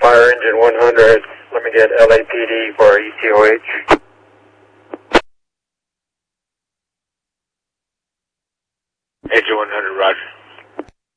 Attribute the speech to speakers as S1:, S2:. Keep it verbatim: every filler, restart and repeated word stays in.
S1: Fire Engine one hundred. Let me get L A P D for E T O H. Engine one hundred, roger.